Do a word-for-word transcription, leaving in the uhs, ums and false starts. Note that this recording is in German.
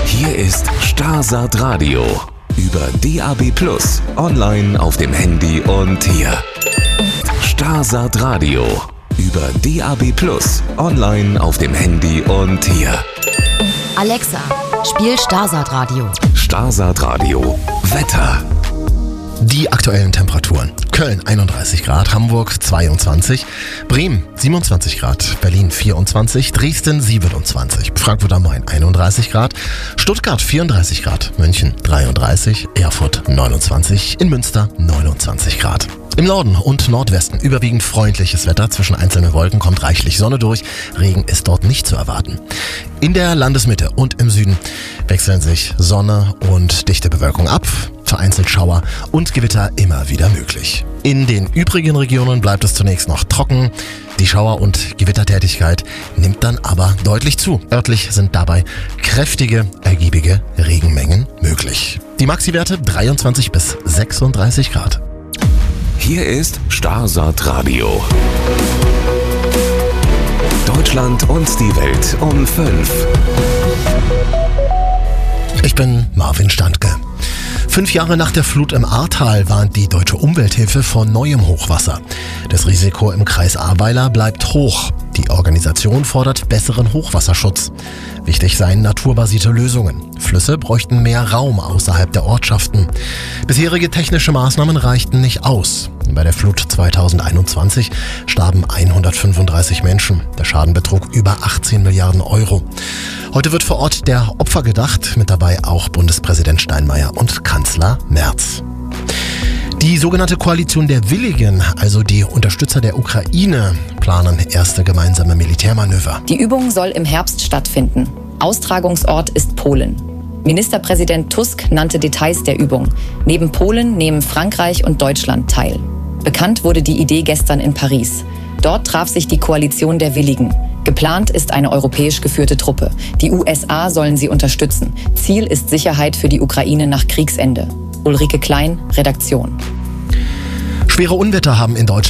Hier ist Starsat Radio. Über D A B Plus, online auf dem Handy und hier. Starsat Radio. Über D A B Plus, online auf dem Handy und hier. Alexa, spiel Starsat Radio. Starsat Radio. Wetter. Die aktuellen Temperaturen. Köln einunddreißig Grad, Hamburg zweiundzwanzig, Bremen siebenundzwanzig Grad, Berlin vierundzwanzig, Dresden siebenundzwanzig, Frankfurt am Main einunddreißig Grad, Stuttgart vierunddreißig Grad, München dreiunddreißig, Erfurt neunundzwanzig, in Münster neunundzwanzig Grad. Im Norden und Nordwesten überwiegend freundliches Wetter. Zwischen einzelnen Wolken kommt reichlich Sonne durch. Regen ist dort nicht zu erwarten. In der Landesmitte und im Süden wechseln sich Sonne und dichte Bewölkung ab. Vereinzelt Schauer und Gewitter immer wieder möglich. In den übrigen Regionen bleibt es zunächst noch trocken. Die Schauer- und Gewittertätigkeit nimmt dann aber deutlich zu. Örtlich sind dabei kräftige, ergiebige Regenmengen möglich. Die Maxi-Werte dreiundzwanzig bis sechsunddreißig Grad. Hier ist Starsat Radio. Deutschland und die Welt um fünf. Ich bin Marvin Standke. Fünf Jahre nach der Flut im Ahrtal warnt die Deutsche Umwelthilfe vor neuem Hochwasser. Das Risiko im Kreis Ahrweiler bleibt hoch. Die Organisation fordert besseren Hochwasserschutz. Wichtig seien naturbasierte Lösungen. Flüsse bräuchten mehr Raum außerhalb der Ortschaften. Bisherige technische Maßnahmen reichten nicht aus. Bei der Flut zweitausendeinundzwanzig starben hundertfünfunddreißig Menschen. Der Schaden betrug über achtzehn Milliarden Euro. Heute wird vor Ort der Opfer gedacht, mit dabei auch Bundespräsident Steinmeier und Kanzler Merz. Die sogenannte Koalition der Willigen, also die Unterstützer der Ukraine, planen erste gemeinsame Militärmanöver. Die Übung soll im Herbst stattfinden. Austragungsort ist Polen. Ministerpräsident Tusk nannte Details der Übung. Neben Polen nehmen Frankreich und Deutschland teil. Bekannt wurde die Idee gestern in Paris. Dort traf sich die Koalition der Willigen. Geplant ist eine europäisch geführte Truppe. Die U S A sollen sie unterstützen. Ziel ist Sicherheit für die Ukraine nach Kriegsende. Ulrike Klein, Redaktion. Schwere Unwetter haben in Deutschland